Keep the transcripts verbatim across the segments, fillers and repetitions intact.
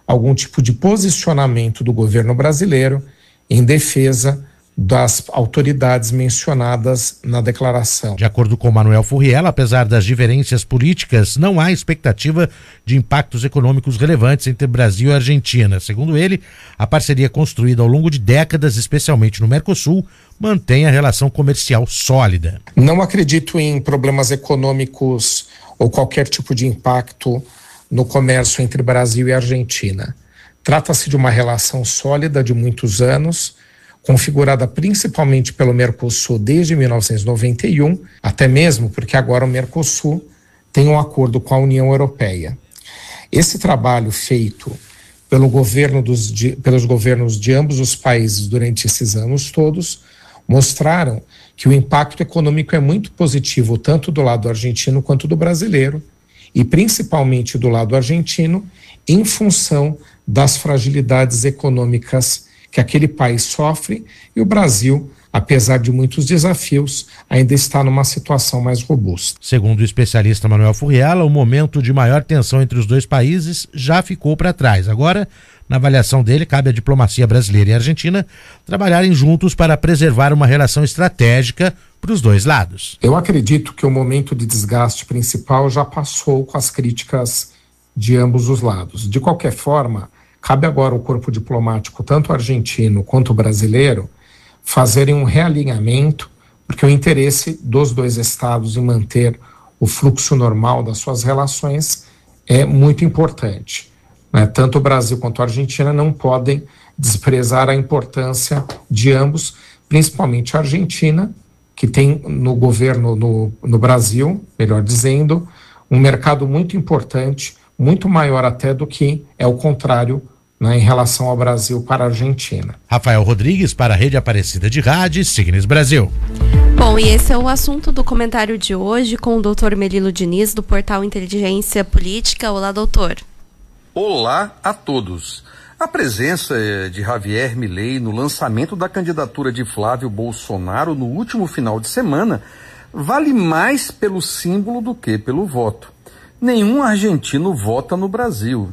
algum tipo de posicionamento do governo brasileiro em defesa das autoridades mencionadas na declaração. De acordo com Manuel Furriela, apesar das diferenças políticas, não há expectativa de impactos econômicos relevantes entre Brasil e Argentina. Segundo ele, a parceria construída ao longo de décadas, especialmente no Mercosul, mantém a relação comercial sólida. Não acredito em problemas econômicos ou qualquer tipo de impacto no comércio entre Brasil e Argentina. Trata-se de uma relação sólida de muitos anos, configurada principalmente pelo Mercosul desde mil novecentos e noventa e um, até mesmo porque agora o Mercosul tem um acordo com a União Europeia. Esse trabalho feito pelo governo dos, de, pelos governos de ambos os países durante esses anos todos mostraram que o impacto econômico é muito positivo tanto do lado argentino quanto do brasileiro, e principalmente do lado argentino, em função das fragilidades econômicas que aquele país sofre, e o Brasil, apesar de muitos desafios, ainda está numa situação mais robusta. Segundo o especialista Manuel Furriela, o momento de maior tensão entre os dois países já ficou para trás. Agora, na avaliação dele, cabe à diplomacia brasileira e argentina trabalharem juntos para preservar uma relação estratégica para os dois lados. Eu acredito que o momento de desgaste principal já passou com as críticas de ambos os lados. De qualquer forma, cabe agora ao corpo diplomático, tanto argentino quanto brasileiro, fazerem um realinhamento, porque o interesse dos dois estados em manter o fluxo normal das suas relações é muito importante, né? Tanto o Brasil quanto a Argentina não podem desprezar a importância de ambos, principalmente a Argentina, que tem no governo, no, no Brasil, melhor dizendo, um mercado muito importante, muito maior até do que é o contrário, né, em relação ao Brasil para a Argentina. Rafael Rodrigues para a Rede Aparecida de Rádio, Signes Brasil. Bom, e esse é o assunto do comentário de hoje com o doutor Melilo Diniz, do portal Inteligência Política. Olá, doutor. Olá a todos. A presença de Javier Milei no lançamento da candidatura de Flávio Bolsonaro no último final de semana vale mais pelo símbolo do que pelo voto. Nenhum argentino vota no Brasil.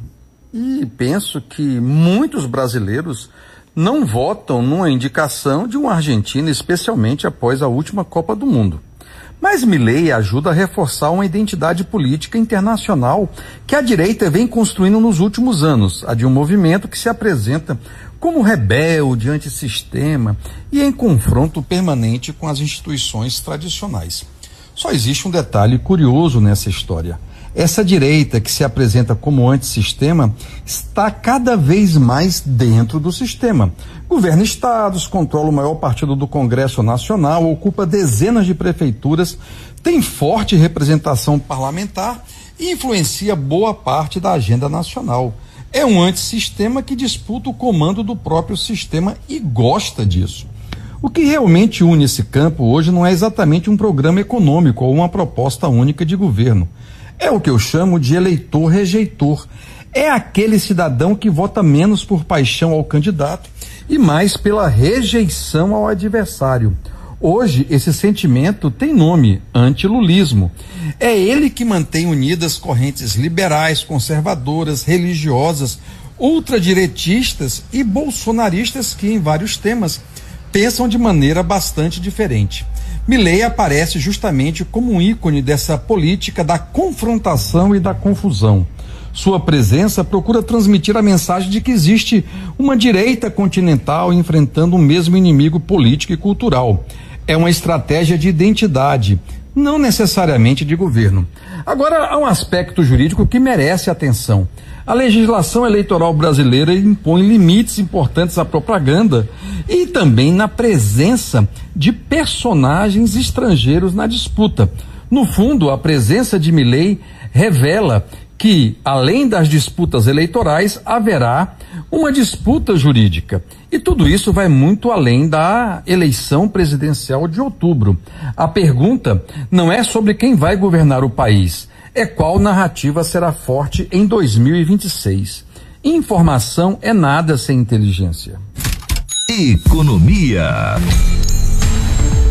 E penso que muitos brasileiros não votam numa indicação de um argentino, especialmente após a última Copa do Mundo. Mas Milei ajuda a reforçar uma identidade política internacional que a direita vem construindo nos últimos anos, a de um movimento que se apresenta como rebelde, antissistema e em confronto permanente com as instituições tradicionais. Só existe um detalhe curioso nessa história. Essa direita que se apresenta como antissistema está cada vez mais dentro do sistema. Governa estados, controla o maior partido do Congresso Nacional, ocupa dezenas de prefeituras, tem forte representação parlamentar e influencia boa parte da agenda nacional. É um antissistema que disputa o comando do próprio sistema e gosta disso. O que realmente une esse campo hoje não é exatamente um programa econômico ou uma proposta única de governo. É o que eu chamo de eleitor rejeitor. É aquele cidadão que vota menos por paixão ao candidato e mais pela rejeição ao adversário. Hoje, esse sentimento tem nome: antilulismo. É ele que mantém unidas correntes liberais, conservadoras, religiosas, ultradiretistas e bolsonaristas que, em vários temas, pensam de maneira bastante diferente. Milei aparece justamente como um ícone dessa política da confrontação e da confusão. Sua presença procura transmitir a mensagem de que existe uma direita continental enfrentando o mesmo inimigo político e cultural. É uma estratégia de identidade, não necessariamente de governo. Agora, há um aspecto jurídico que merece atenção. A legislação eleitoral brasileira impõe limites importantes à propaganda e também na presença de personagens estrangeiros na disputa. No fundo, a presença de Milei revela que, além das disputas eleitorais, haverá uma disputa jurídica. E tudo isso vai muito além da eleição presidencial de outubro. A pergunta não é sobre quem vai governar o país, é qual narrativa será forte em dois mil e vinte e seis. Informação é nada sem inteligência. Economia.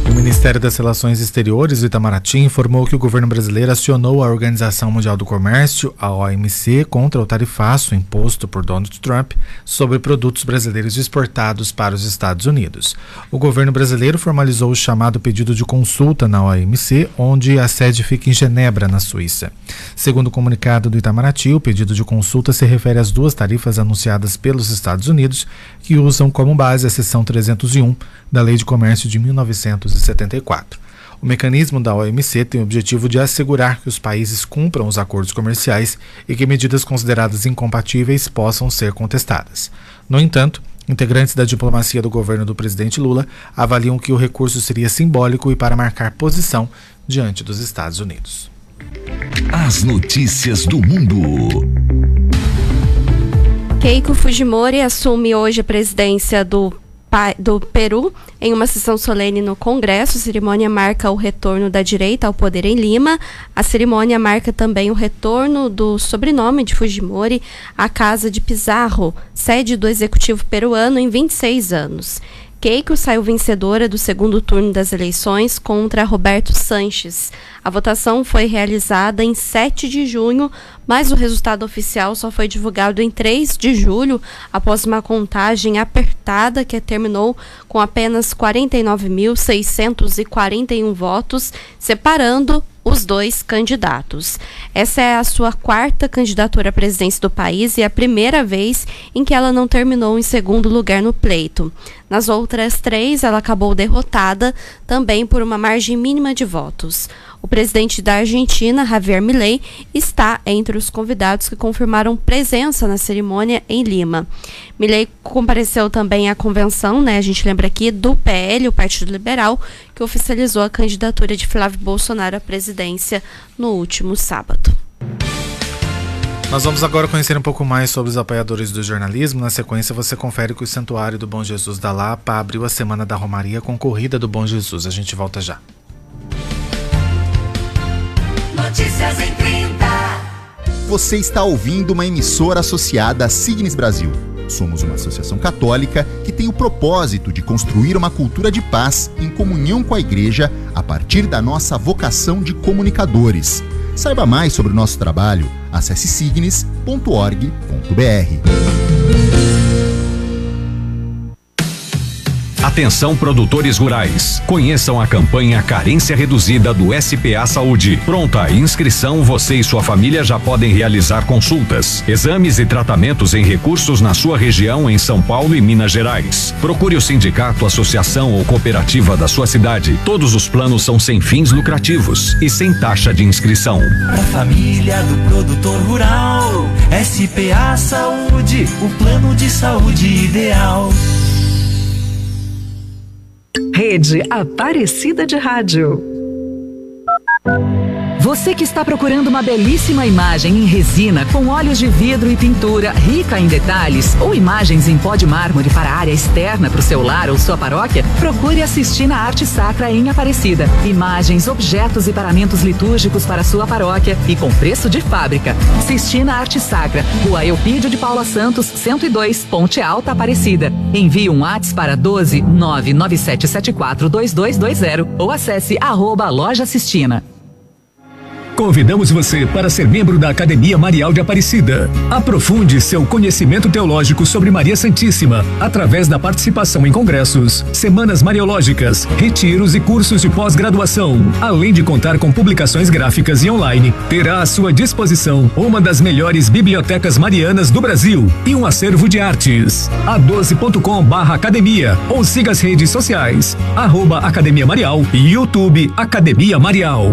O Ministério das Relações Exteriores do Itamaraty informou que o governo brasileiro acionou a Organização Mundial do Comércio, a O M C, contra o tarifaço imposto por Donald Trump sobre produtos brasileiros exportados para os Estados Unidos. O governo brasileiro formalizou o chamado pedido de consulta na O M C, onde a sede fica em Genebra, na Suíça. Segundo o comunicado do Itamaraty, o pedido de consulta se refere às duas tarifas anunciadas pelos Estados Unidos, que usam como base a seção trezentos e um da Lei de Comércio de mil novecentos e setenta e quatro. O mecanismo da O M C tem o objetivo de assegurar que os países cumpram os acordos comerciais e que medidas consideradas incompatíveis possam ser contestadas. No entanto, integrantes da diplomacia do governo do presidente Lula avaliam que o recurso seria simbólico e para marcar posição diante dos Estados Unidos. As notícias do mundo. Keiko Fujimori assume hoje a presidência do do Peru, em uma sessão solene no Congresso. A cerimônia marca o retorno da direita ao poder em Lima. A cerimônia marca também o retorno do sobrenome de Fujimori à Casa de Pizarro, sede do executivo peruano, em vinte e seis anos. Keiko saiu vencedora do segundo turno das eleições contra Roberto Sanches. A votação foi realizada em sete de junho, mas o resultado oficial só foi divulgado em três de julho, após uma contagem apertada que terminou com apenas quarenta e nove mil seiscentos e quarenta e um votos, separando os dois candidatos. Essa é a sua quarta candidatura à presidência do país e a primeira vez em que ela não terminou em segundo lugar no pleito. Nas outras três, ela acabou derrotada, também por uma margem mínima de votos. O presidente da Argentina, Javier Milei, está entre os convidados que confirmaram presença na cerimônia em Lima. Milei compareceu também à convenção, né, a gente lembra aqui, do P L, o Partido Liberal, que oficializou a candidatura de Flávio Bolsonaro à presidência no último sábado. Nós vamos agora conhecer um pouco mais sobre os apoiadores do jornalismo. Na sequência, você confere que o Santuário do Bom Jesus da Lapa abriu a Semana da Romaria com Corrida do Bom Jesus. A gente volta já. Notícias em trinta. Você está ouvindo uma emissora associada à Signes Brasil. Somos uma associação católica que tem o propósito de construir uma cultura de paz em comunhão com a Igreja a partir da nossa vocação de comunicadores. Saiba mais sobre o nosso trabalho. Acesse signes ponto org ponto br. Atenção, produtores rurais. Conheçam a campanha Carência Reduzida do S P A Saúde. Pronta a inscrição, você e sua família já podem realizar consultas, exames e tratamentos em recursos na sua região em São Paulo e Minas Gerais. Procure o sindicato, associação ou cooperativa da sua cidade. Todos os planos são sem fins lucrativos e sem taxa de inscrição. Pra família do produtor rural, S P A Saúde, o plano de saúde ideal. Rede Aparecida de Rádio. Você que está procurando uma belíssima imagem em resina com óleos de vidro e pintura rica em detalhes ou imagens em pó de mármore para a área externa para o seu lar ou sua paróquia, procure assistir na Arte Sacra em Aparecida. Imagens, objetos e paramentos litúrgicos para sua paróquia e com preço de fábrica. Sistina Arte Sacra, Rua Eupídio de Paula Santos, cento e dois, Ponte Alta, Aparecida. Envie um WhatsApp para doze, nove nove sete sete quatro, dois dois dois zero ou acesse arroba Loja Sistina. Convidamos você para ser membro da Academia Marial de Aparecida. Aprofunde seu conhecimento teológico sobre Maria Santíssima através da participação em congressos, semanas mariológicas, retiros e cursos de pós-graduação. Além de contar com publicações gráficas e online, terá à sua disposição uma das melhores bibliotecas marianas do Brasil e um acervo de artes. a doze ponto com barra academia ou siga as redes sociais, arroba Academia Marial e YouTube Academia Marial.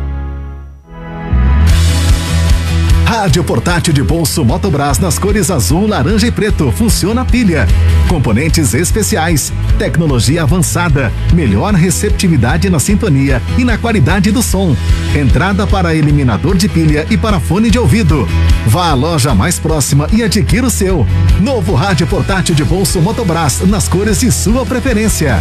Rádio portátil de bolso Motobras nas cores azul, laranja e preto. Funciona a pilha. Componentes especiais, tecnologia avançada, melhor receptividade na sintonia e na qualidade do som. Entrada para eliminador de pilha e para fone de ouvido. Vá à loja mais próxima e adquira o seu. Novo rádio portátil de bolso Motobras nas cores de sua preferência.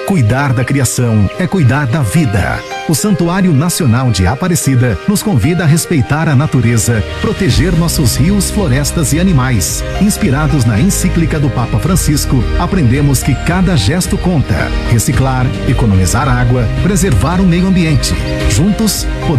Cuidar da criação é cuidar da vida. O Santuário Nacional de Aparecida nos convida a respeitar a natureza, proteger nossos rios, florestas e animais. Inspirados na encíclica do Papa Francisco, aprendemos que cada gesto conta. Reciclar, economizar água, preservar o meio ambiente. Juntos, podemos